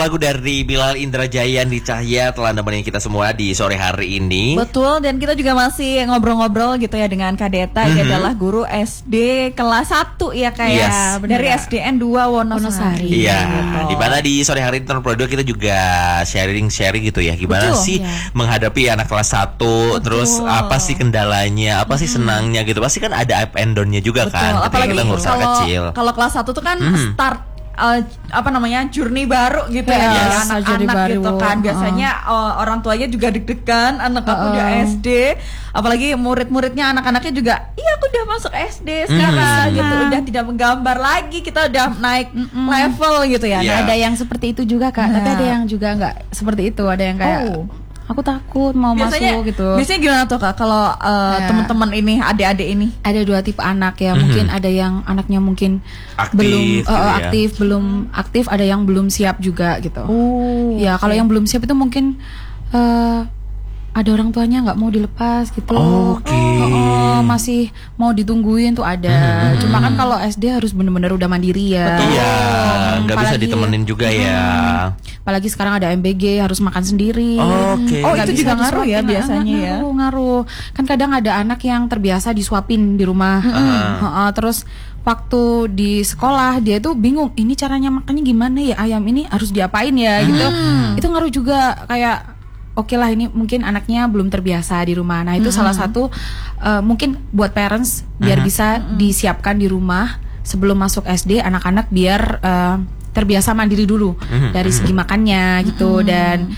lagu dari Bilal Indrajaya Andi Cahya telah nemenin kita semua di sore hari ini. Betul, dan kita juga masih ngobrol-ngobrol gitu ya dengan Kak Deta. Dia adalah guru SD kelas 1 ya Kak ya. Dari SDN 2 Wonosari. Iya, gitu. di mana di sore hari ini Pro 2 kita juga sharing gitu ya. Gimana sih menghadapi anak kelas 1, terus apa sih kendalanya, apa sih senangnya gitu. Pasti kan ada up and down-nya juga kan ketika Apalagi kita ngurus anak kecil. Kalau kelas 1 tuh kan start journey baru gitu ya, anak-anak gitu kan. Biasanya orang tuanya juga deg-degan, anak aku udah SD, apalagi murid-muridnya anak-anaknya juga, iya aku udah masuk SD sekarang gitu, udah tidak menggambar lagi, kita udah naik level gitu ya. Nah, ada yang seperti itu juga Kak, tapi ada yang juga nggak seperti itu, ada yang kayak aku takut mau masuk gitu. Biasanya gimana tuh Kak kalau teman-teman ini, adik-adik ini? Ada 2 tipe anak ya. Mungkin ada yang anaknya mungkin aktif, belum aktif, ada yang belum siap juga gitu. Ya kalau yang belum siap itu mungkin ada orang tuanya nggak mau dilepas gitu. Masih mau ditungguin tuh ada. Cuma kan kalau SD harus benar-benar udah mandiri ya. Iya, nggak bisa ditemenin juga ya. Apalagi sekarang ada MBG, harus makan sendiri. Itu juga ngaruh ya biasanya ya. Ngaruh. Kan kadang ada anak yang terbiasa disuapin di rumah. Terus waktu di sekolah dia tuh bingung, ini caranya makannya gimana ya, ayam ini harus diapain ya gitu. Itu ngaruh juga, kayak oke lah ini mungkin anaknya belum terbiasa di rumah. Nah itu salah satu mungkin buat parents biar bisa disiapkan di rumah sebelum masuk SD, anak-anak biar terbiasa mandiri dulu dari segi makannya gitu, dan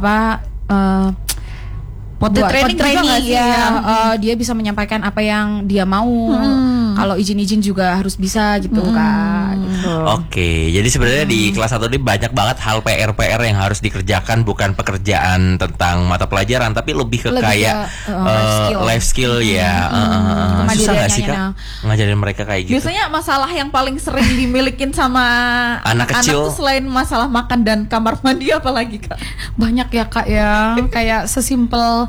training ya, dia bisa menyampaikan apa yang dia mau. Kalau izin-izin juga harus bisa gitu Kak gitu. Oke, jadi sebenarnya di kelas 1 ini banyak banget hal PR yang harus dikerjakan, bukan pekerjaan tentang mata pelajaran, tapi lebih ke kayak life skill ya. Susah gak sih Kak ngajarin mereka kayak gitu? Biasanya masalah yang paling sering dimilikin sama anak kecil tuh selain masalah makan dan kamar mandi apa lagi Kak? Banyak ya Kak ya. Kayak sesimpel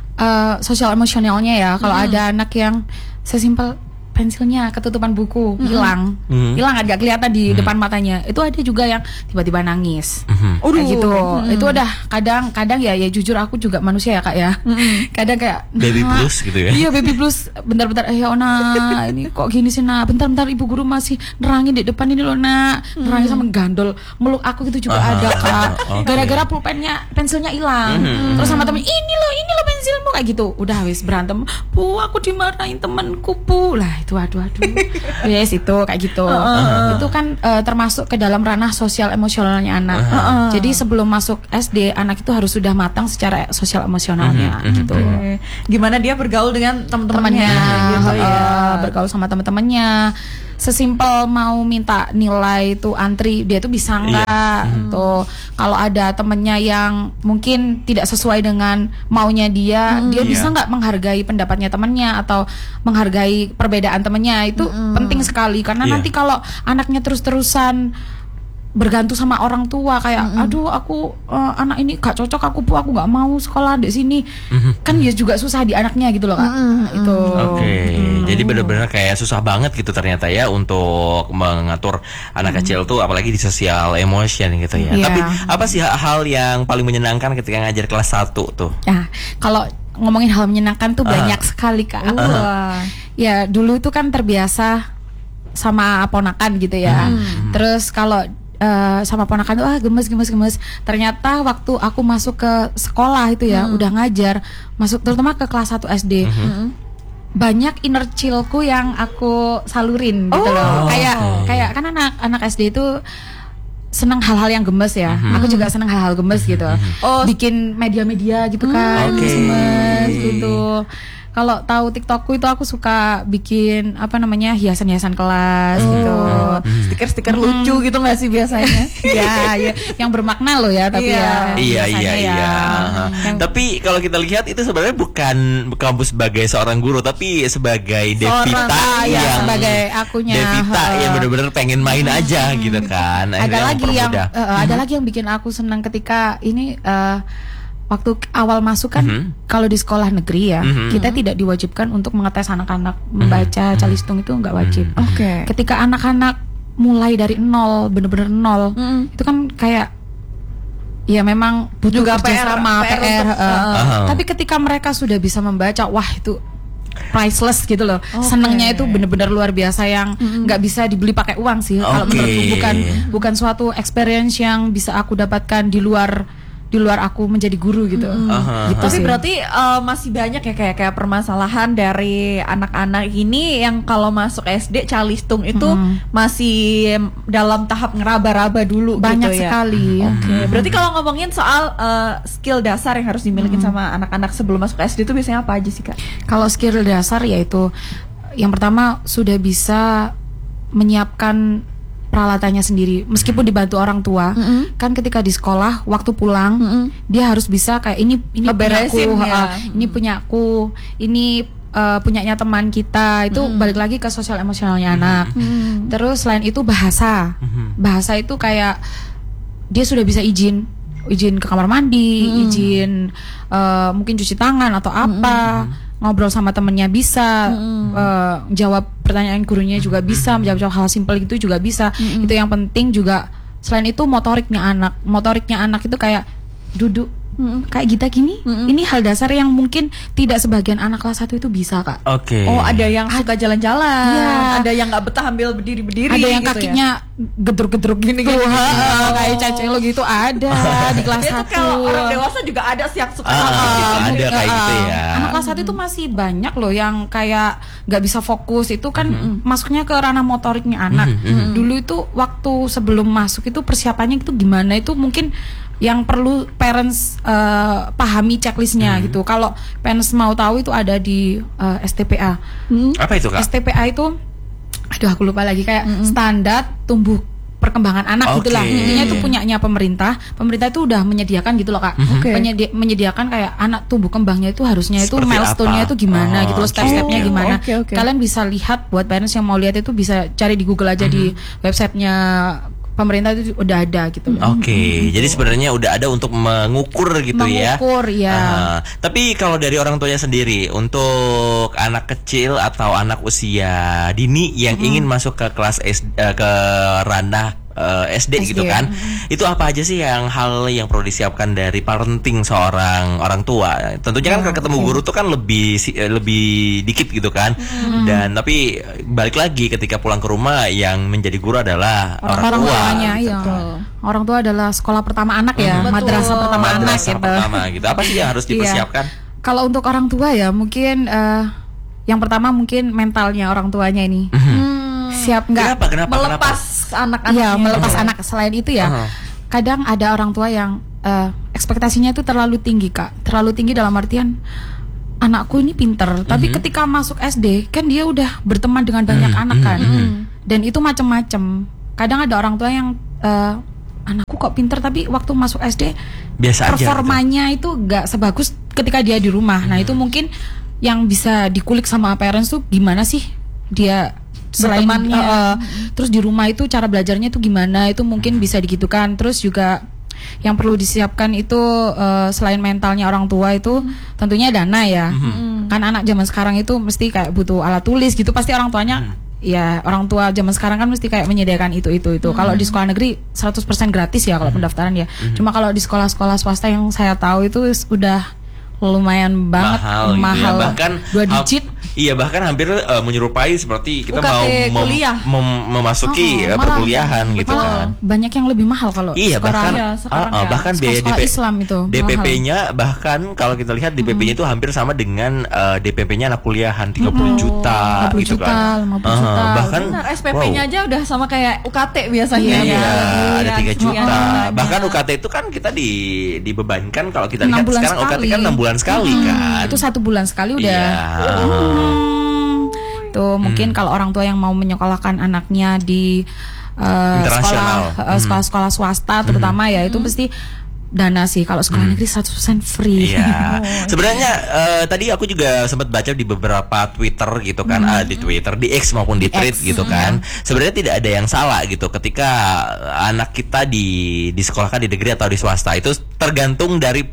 sosial emosionalnya ya. Kalau ada anak yang sesimpel pensilnya ketutupan buku hilang agak kelihatan di depan matanya, itu ada juga yang tiba-tiba nangis kayak gitu. Itu udah kadang ya jujur aku juga manusia ya Kak ya. Kadang kayak baby blues gitu ya. Iya, baby blues. Bentar-bentar ya Ona, ini kok gini sih Nak, bentar ibu guru masih nerangin di depan ini loh Nak. Nerangin sama gandol meluk aku gitu juga ada Kak. Gara-gara pensilnya hilang. Terus sama temen, ini loh pensilmu, kayak gitu. Udah wis berantem, Bu aku dimarahin temanku Bu lah. Itu aduh yes, itu kayak gitu. Itu kan termasuk ke dalam ranah sosial emosionalnya anak. Jadi sebelum masuk SD, anak itu harus sudah matang secara sosial emosionalnya gitu. Gimana dia bergaul dengan teman-temannya gitu ya. Bergaul sama teman-temannya. Sesimpel mau minta nilai itu antri, dia tuh bisa nggak tuh. Kalau ada temennya yang mungkin tidak sesuai dengan maunya dia bisa nggak menghargai pendapatnya temennya atau menghargai perbedaan temennya. Itu penting sekali, karena nanti kalau anaknya terus-terusan bergantung sama orang tua kayak aduh aku anak ini gak cocok aku Bu, aku nggak mau sekolah di sini, kan dia juga susah di anaknya gitu loh Kak. Itu jadi benar-benar kayak susah banget gitu ternyata ya untuk mengatur anak kecil tuh, apalagi di sosial emotion gitu ya. Tapi apa sih hal yang paling menyenangkan ketika ngajar kelas 1 tuh? Nah, kalau ngomongin hal menyenangkan tuh banyak sekali Kak. Ya dulu itu kan terbiasa sama ponakan gitu ya. Terus kalau sama ponakan tuh gemes. Ternyata waktu aku masuk ke sekolah itu ya, udah ngajar, masuk terutama ke kelas 1 SD. Banyak inner chillku yang aku salurin gitu loh. Kayak kan anak SD itu senang hal-hal yang gemes ya. Aku juga senang hal-hal gemes gitu. Bikin media-media gitu kan, gemes gitu. Kalau tahu TikTokku itu aku suka bikin hiasan-hiasan kelas gitu. Stiker-stiker lucu gitu nggak sih biasanya? ya, yang bermakna loh ya, tapi Iya. Tapi kalau kita lihat itu sebenarnya bukan kamu sebagai seorang guru, tapi sebagai Devita yang sebagai akunya. Devita yang benar-benar pengen main aja gitu kan. Ada lagi yang bikin aku senang ketika ini waktu awal masuk kan kalau di sekolah negeri ya, kita tidak diwajibkan untuk mengetes anak-anak membaca calistung, itu nggak wajib. Ketika anak-anak mulai dari nol, bener-bener nol, itu kan kayak ya memang butuh juga kerja sama PR. Tapi ketika mereka sudah bisa membaca, wah itu priceless gitu loh. Senengnya itu bener-bener luar biasa yang nggak bisa dibeli pakai uang sih. Kalau menurutku bukan suatu experience yang bisa aku dapatkan di luar aku menjadi guru gitu. Gitu tapi sih. berarti masih banyak ya kayak permasalahan dari anak-anak ini yang kalau masuk SD calistung itu masih dalam tahap ngeraba-raba dulu banyak gitu ya. sekali. Berarti kalau ngomongin soal skill dasar yang harus dimiliki sama anak-anak sebelum masuk SD itu biasanya apa aja sih Kak? Kalau skill dasar yaitu yang pertama sudah bisa menyiapkan peralatannya sendiri meskipun dibantu orang tua. Kan ketika di sekolah waktu pulang dia harus bisa kayak ini ngeberesin ini punyaku, ini punyanya teman kita. Itu balik lagi ke sosial emosionalnya anak. Terus selain itu bahasa itu kayak dia sudah bisa izin ke kamar mandi, izin mungkin cuci tangan atau apa, ngobrol sama temennya bisa, jawab pertanyaan gurunya juga bisa, menjawab hal simpel gitu juga bisa. Itu yang penting juga. Selain itu motoriknya anak itu kayak duduk kayak kita gini. Ini hal dasar yang mungkin tidak sebagian anak kelas 1 itu bisa Kak. Oh ada yang suka jalan-jalan, ada yang nggak betah ambil berdiri-berdiri, ada yang gitu kakinya gedruk-gedruk gini gitu. Kayak cacing lo gitu ada di kelas 1. Kalau orang dewasa juga ada sih yang suka ada kayak gitu ya. Anak kelas 1 itu masih banyak loh yang kayak nggak bisa fokus. Itu kan masuknya ke ranah motoriknya anak. Dulu itu waktu sebelum masuk itu persiapannya itu gimana, itu mungkin yang perlu parents pahami checklistnya gitu. Kalau parents mau tahu itu ada di STPA. Apa itu Kak? STPA itu, aduh aku lupa lagi, kayak standar tumbuh perkembangan anak gitulah. Intinya itu punyanya pemerintah. Pemerintah itu udah menyediakan gitu loh Kak. Menyediakan kayak anak tumbuh kembangnya itu harusnya itu milestone-nya itu gimana gitu loh, step-stepnya gimana. Kalian bisa lihat, buat parents yang mau lihat itu bisa cari di Google aja di websitenya pemerintah itu udah ada gitu. Jadi sebenarnya udah ada untuk mengukur gitu ya. Tapi kalau dari orang tuanya sendiri, untuk anak kecil atau anak usia dini yang ingin masuk ke kelas ke ranah SD gitu kan, itu apa aja sih hal yang perlu disiapkan dari parenting seorang orang tua? Tentunya kan ketemu guru tuh kan lebih dikit gitu kan. Dan tapi balik lagi ketika pulang ke rumah yang menjadi guru adalah orang tua. Orang tua adalah sekolah pertama anak ya, madrasah pertama anak gitu. Apa sih yang harus dipersiapkan? Kalau untuk orang tua ya mungkin yang pertama mungkin mentalnya orang tuanya ini. Siap nggak melepas anak-anaknya? Ya, melepas anak. Selain itu ya, kadang ada orang tua yang ekspektasinya itu terlalu tinggi Kak. Terlalu tinggi dalam artian anakku ini pinter, tapi ketika masuk SD kan dia udah berteman dengan banyak anak kan. Dan itu macam-macam. Kadang ada orang tua yang anakku kok pinter, tapi waktu masuk SD biasa performanya aja, gitu. Itu nggak sebagus ketika dia di rumah. Nah itu mungkin yang bisa dikulik sama parents tuh gimana sih dia selain terus di rumah itu cara belajarnya itu gimana, itu mungkin bisa digitukan. Terus juga yang perlu disiapkan itu selain mentalnya orang tua itu tentunya dana ya. Kan anak zaman sekarang itu mesti kayak butuh alat tulis gitu, pasti orang tuanya ya, orang tua zaman sekarang kan mesti kayak menyediakan itu. Kalau di sekolah negeri 100% gratis ya kalau pendaftaran ya. Cuma kalau di sekolah-sekolah swasta yang saya tahu itu udah lumayan banget mahal ya. Bahkan 2 digit. Iya, bahkan hampir menyerupai seperti kita UKT mau memasuki perkuliahan gitu kan. Banyak yang lebih mahal kalau bahkan bahkan biaya Islam itu DPP-nya bahkan kalau kita lihat DPP-nya itu hampir sama dengan DPP-nya anak kuliahan 30 juta gitu kan. 50 juta. Bahkan SPP-nya aja udah sama kayak UKT biasanya. Ada 3 juta. Bahkan UKT itu kan kita dibebankan, kalau kita lihat sekarang UKT kan 6 bulan sekali kan. Itu 1 bulan sekali udah. Tuh mungkin kalau orang tua yang mau menyekolahkan anaknya di sekolah swasta terutama ya itu pasti dana sih. Kalau sekolah negeri 100% free. Iya. Sebenarnya tadi aku juga sempat baca di beberapa Twitter gitu kan, di Twitter, di X maupun di Thread gitu kan. Sebenarnya tidak ada yang salah gitu ketika anak kita disekolahkan di negeri atau di swasta. Itu tergantung dari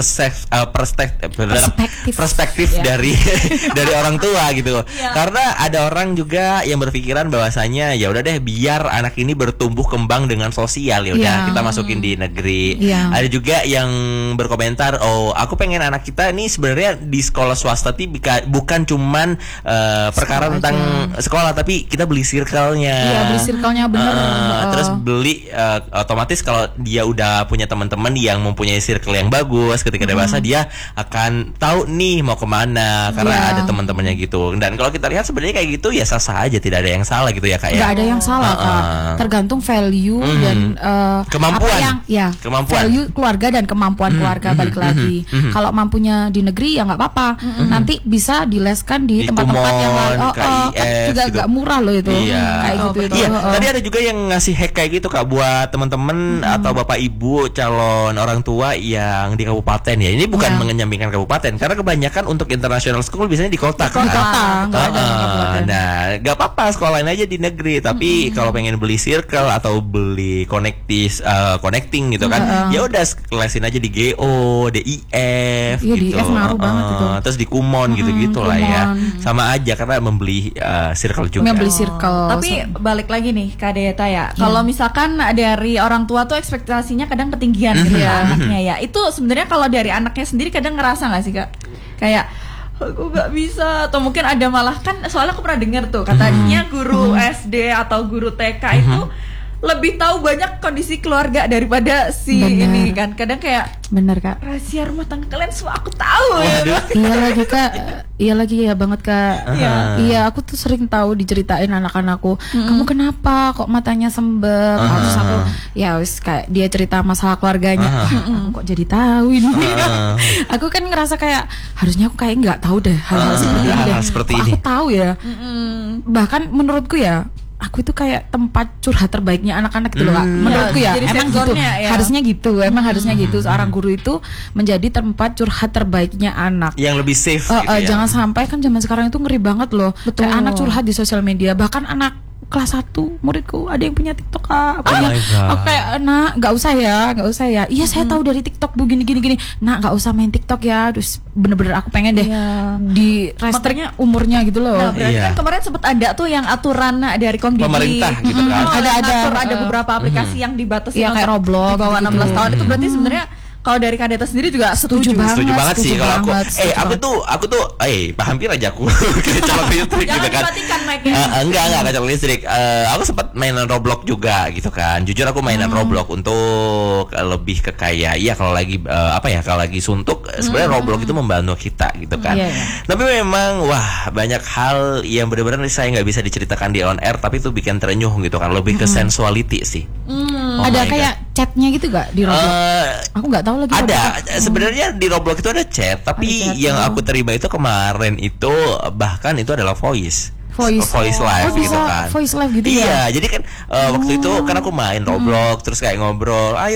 perspektif dari dari orang tua gitu. Karena ada orang juga yang berpikiran bahwasanya ya udah deh biar anak ini bertumbuh kembang dengan sosial, ya udah kita masukin di negeri. Ada juga yang berkomentar, oh aku pengen anak kita ini sebenarnya di sekolah swasta bukan cuman perkara tentang sekolah, tapi kita beli circle-nya. Iya, beli circle-nya bener. Terus beli otomatis kalau dia udah punya teman-teman yang mempunyai circle yang bagus, ketika dewasa dia akan tahu nih mau kemana karena ada teman-temannya gitu. Dan kalau kita lihat sebenarnya kayak gitu ya sah-sah aja, tidak ada yang salah gitu ya Kak. Nggak ada yang salah Kak. Tergantung value dan kemampuan. Kemampuan. Value keluarga dan kemampuan keluarga balik lagi. Kalau mampunya di negeri ya nggak apa-apa. Nanti bisa dileskan di tempat-tempat yang lain. Kan juga nggak murah loh itu. Kayak gitu. Tadi ada juga yang ngasih hack kayak gitu Kak buat teman-teman atau bapak ibu calon orang tua yang di kabupaten ya. Ini bukan mengenyampingkan kabupaten karena kebanyakan untuk international school biasanya di kota. Nah, nggak apa-apa sekolahin aja di negeri. Tapi kalau pengen beli circle atau beli connecting gitu kan, ya udah lesin aja di GO, DIF gitu. Di IF ngaruh banget itu. Terus di Kumon gitu-gitu lah ya. Sama aja karena membeli circle juga. Membeli circle. Tapi balik lagi nih Kak Deta ya. Kalau misalkan dari orang tua tuh ekspektasinya kadang ketinggian gitu ya anaknya ya. Itu sebenarnya kalau dari anaknya sendiri kadang ngerasa nggak sih Kak? Kayak aku nggak bisa, atau mungkin ada malah kan, soalnya aku pernah dengar tuh katanya guru SD atau guru TK itu lebih tahu banyak kondisi keluarga daripada si ini kan. Kadang kayak bener Kak, rahasia rumah tangga kalian semua aku tahu. Iya lagi Kak, iya lagi ya banget Kak. Iya, aku tuh sering tahu diceritain anak-anakku, kamu kenapa kok matanya sembab? Terus aku ya wis kayak dia cerita masalah keluarganya, kok jadi tahu ini. Aku kan ngerasa kayak harusnya aku kayak nggak tahu deh hal-hal seperti ini. Aku tahu ya. Bahkan menurutku ya, aku itu kayak tempat curhat terbaiknya anak-anak gitu loh Kak. Menurutku ya emang gitu harusnya gitu. Emang harusnya gitu. Seorang guru itu menjadi tempat curhat terbaiknya anak, yang lebih safe gitu ya. Jangan sampai kan zaman sekarang itu ngeri banget loh. Kayak anak curhat di sosial media. Bahkan anak kelas 1 muridku ada yang punya TikTok Kak. Aku kayak, nak nggak usah ya. Iya saya tahu dari TikTok bu gini. Nak nggak usah main TikTok ya. Terus bener-bener aku pengen deh di restrict umurnya gitu loh. Nah, berarti kan kemarin sempat ada tuh yang aturan dari Komdiki, pemerintah gitu kan. Ada beberapa aplikasi yang dibatasi kayak Roblox di bawah 16 tahun. Itu berarti sebenarnya kalau dari Kak Deta sendiri juga setuju banget sih kalau aku tuh hampir aja aku kayak calon listrik gitu kan. Enggak calon listrik. Aku sempat mainan Roblox juga gitu kan. Jujur aku mainan Roblox untuk lebih ke kayak kalau lagi kalau lagi suntuk sebenarnya Roblox itu membantu kita gitu kan. Tapi memang banyak hal yang benar-benar saya nggak bisa diceritakan di on air, tapi itu bikin terenyuh gitu kan. Lebih ke sensuality sih. Ada kayak chatnya gitu gak di Roblox? Aku nggak tahu lagi. Ada sebenarnya di Roblox itu ada chat, tapi yang aku terima itu kemarin itu bahkan itu adalah voice live gitu kan. Voice live gitu ya. Iya, jadi kan waktu itu kan aku main Roblox terus kayak ngobrol, ayo